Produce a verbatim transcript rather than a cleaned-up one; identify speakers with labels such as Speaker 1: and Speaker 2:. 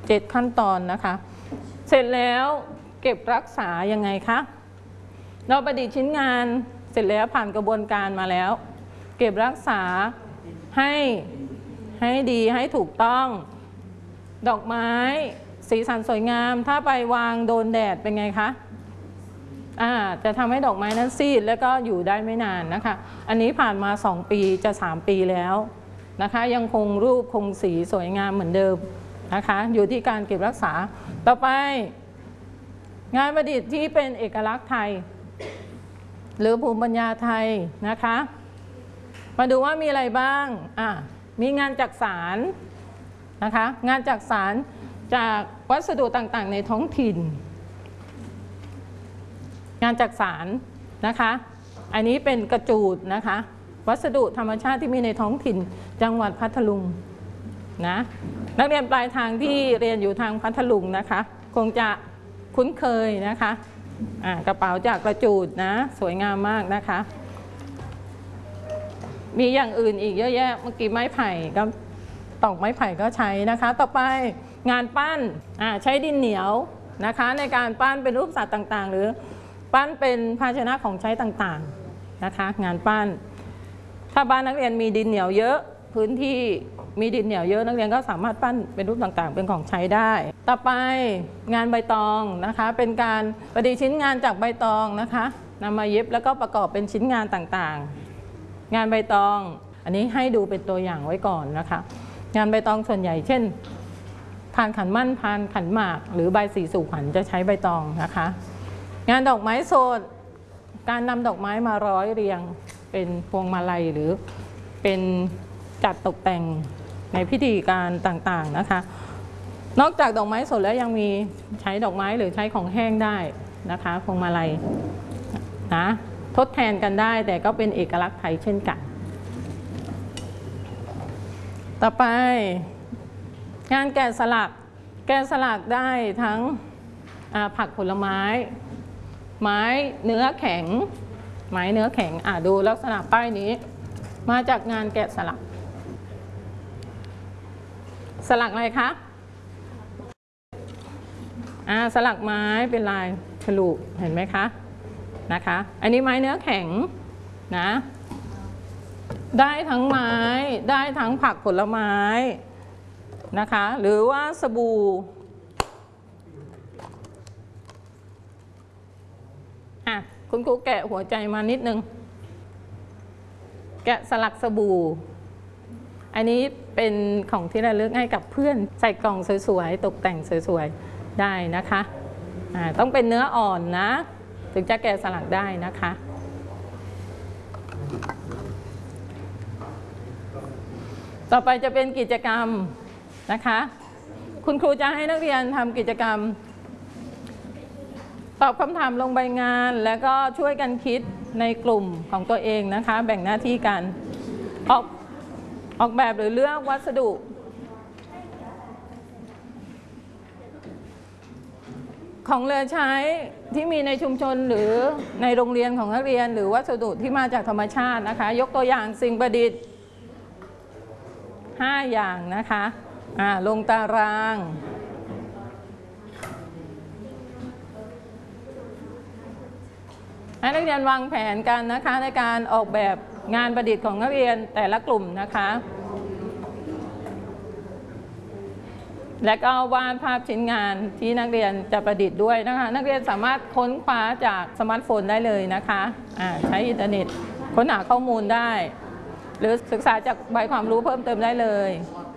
Speaker 1: เจ็ดขั้นตอนนะคะเสร็จแล้วเก็บรักษายังไงคะเราประดิษฐ์ชิ้นงานเสร็จแล้วผ่านกระบวนการมาแล้วเก็บรักษาให้ให้ดีให้ถูกต้องดอกไม้สีสันสวยงามถ้าไปวางโดนแดดเป็นไงคะอ่าจะทำให้ดอกไม้นั้นซีดแล้วก็อยู่ได้ไม่นานนะคะอันนี้ผ่านมาสองปีจะสามปีแล้วนะคะยังคงรูปคงสีสวยงามเหมือนเดิมนะคะอยู่ที่การเก็บรักษาต่อไปงานประดิษฐ์ที่เป็นเอกลักษณ์ไทยหรือภูมิปัญญาไทยนะคะมาดูว่ามีอะไรบ้างอ่ะมีงานจักสานนะคะงานจักสานจากวัสดุต่างๆในท้องถิ่นงานจักสานนะคะอันนี้เป็นกระจูดนะคะวัสดุธรรมชาติที่มีในท้องถิ่นจังหวัดพัทลุงนะนักเรียนปลายทางที่เรียนอยู่ทางพัทลุงนะคะคงจะคุ้นเคยนะคะอ่ากระเป๋าจากกระจูดนะสวยงามมากนะคะมีอย่างอื่นอีกเยอะแยะเมื่อกี้ไม้ไผ่ก็ตอกไม้ไผ่ก็ใช้นะคะต่อไปงานปั้นอ่าใช้ดินเหนียวนะคะในการปั้นเป็นรูปสัตว์ต่างๆหรือปั้นเป็นภาชนะของใช้ต่างๆนะคะงานปั้นถ้าบ้านนักเรียนมีดินเหนียวเยอะพื้นที่มีดินเหนียวเยอะนักเรียนก็สามารถปั้นเป็นรูปต่างๆเป็นของใช้ได้ต่อไปงานใบตองนะคะเป็นการประดิษฐ์ชิ้นงานจากใบตองนะคะนำมาเย็บแล้วก็ประกอบเป็นชิ้นงานต่างๆงานใบตองอันนี้ให้ดูเป็นตัวอย่างไว้ก่อนนะคะงานใบตองส่วนใหญ่เช่นพานขันมั่นพานขันหมากหรือใบสีสู่ขวัญจะใช้ใบตองนะคะงานดอกไม้สดการนำดอกไม้มาร้อยเรียงเป็นพวงมาลัยหรือเป็นจัดตกแต่งในพิธีการต่างๆนะคะนอกจากดอกไม้สดแล้วยังมีใช้ดอกไม้หรือใช้ของแห้งได้นะคะพวงมาลัยนะทดแทนกันได้แต่ก็เป็นเอกลักษณ์ไทยเช่นกันต่อไปงานแกะสลักแกะสลักได้ทั้งผักผลไม้ไม้เนื้อแข็งไม้เนื้อแข็งอ่ะดูลักษณะป้ายนี้มาจากงานแกะสลักสลักอะไรคะอ่าสลักไม้เป็นลายฉลุเห็นไหมคะนะคะอันนี้ไม้เนื้อแข็งนะได้ทั้งไม้ได้ทั้งผักผลไม้นะคะหรือว่าสบู่อ่ะคุณครูแกะหัวใจมานิดนึงแกะสลักสบู่อันนี้เป็นของที่ระลึกให้กับเพื่อนใส่กล่องสวยๆตกแต่งสวยๆได้นะคะอ่าต้องเป็นเนื้ออ่อนนะถึงจะแกะสลักได้นะคะต่อไปจะเป็นกิจกรรมนะคะคุณครูจะให้นักเรียนทำกิจกรรมตอบคำถามลงใบงานแล้วก็ช่วยกันคิดในกลุ่มของตัวเองนะคะแบ่งหน้าที่กันออกออกแบบหรือเลือกวัสดุของเหลือใช้ที่มีในชุมชนหรือในโรงเรียนของนักเรียนหรือวัสดุที่มาจากธรรมชาตินะคะยกตัวอย่างสิ่งประดิษฐ์ห้าอย่างนะคะอ่าลงตารางให้นักเรียนวางแผนกันนะคะในการออกแบบงานประดิษฐ์ของนักเรียนแต่ละกลุ่มนะคะและก็วาดภาพชิ้นงานที่นักเรียนจะประดิษฐ์ด้วยนะคะนักเรียนสามารถค้นคว้าจากสมาร์ทโฟนได้เลยนะคะอ่าใช้อินเทอร์เน็ตค้นหาข้อมูลได้หรือศึกษาจากใบความรู้เพิ่มเติมได้เลย